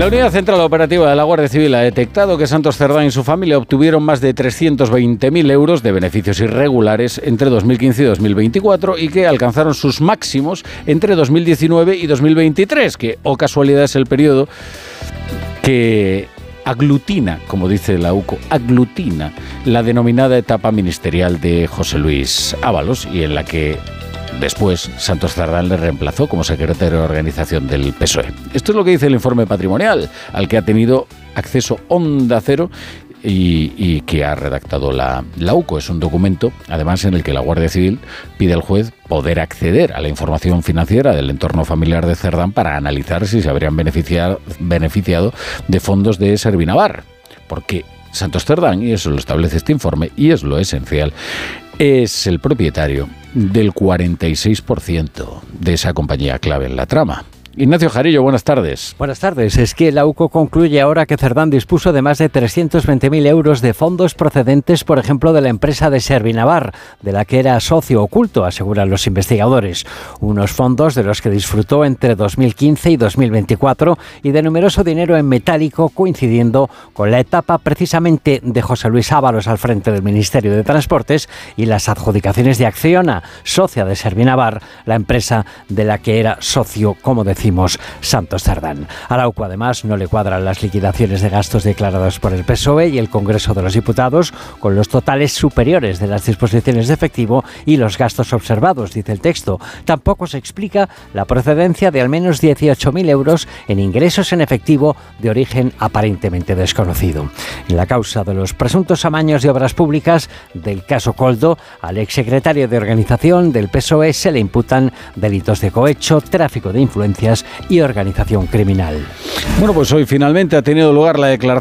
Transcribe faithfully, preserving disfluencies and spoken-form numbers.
La Unidad Central Operativa de la Guardia Civil ha detectado que Santos Cerdán y su familia obtuvieron más de trescientos veinte mil euros de beneficios irregulares entre dos mil quince y dos mil veinticuatro y que alcanzaron sus máximos entre dos mil diecinueve y dos mil veintitrés, que, o casualidad, es el periodo que aglutina, como dice la U C O, aglutina la denominada etapa ministerial de José Luis Ábalos y en la que después Santos Cerdán le reemplazó como secretario de organización del P S O E. Esto es lo que dice el informe patrimonial, al que ha tenido acceso Onda Cero y, y que ha redactado la, la U C O. Es un documento, además, en el que la Guardia Civil pide al juez poder acceder a la información financiera del entorno familiar de Cerdán para analizar si se habrían beneficiado, beneficiado de fondos de Servinavar. Porque Santos Cerdán, y eso lo establece este informe, y es lo esencial, es el propietario del cuarenta y seis por ciento de esa compañía clave en la trama. Ignacio Jarillo, buenas tardes. Buenas tardes. Es que la U C O concluye ahora que Cerdán dispuso de más de trescientos veinte mil euros de fondos procedentes, por ejemplo, de la empresa de Servinavar, de la que era socio oculto, aseguran los investigadores. Unos fondos de los que disfrutó entre dos mil quince y dos mil veinticuatro y de numeroso dinero en metálico, coincidiendo con la etapa precisamente de José Luis Ábalos al frente del Ministerio de Transportes y las adjudicaciones de Acciona, socia de Servinavar, la empresa de la que era socio, como decía, decimos, Santos Cerdán. A la U C O, además, no le cuadran las liquidaciones de gastos declarados por el P S O E y el Congreso de los Diputados, con los totales superiores de las disposiciones de efectivo y los gastos observados, dice el texto. Tampoco se explica la procedencia de al menos dieciocho mil euros en ingresos en efectivo de origen aparentemente desconocido. En la causa de los presuntos amaños de obras públicas del caso Coldo, al exsecretario de Organización del P S O E se le imputan delitos de cohecho, tráfico de influencias y organización criminal. Bueno, pues hoy finalmente ha tenido lugar la declaración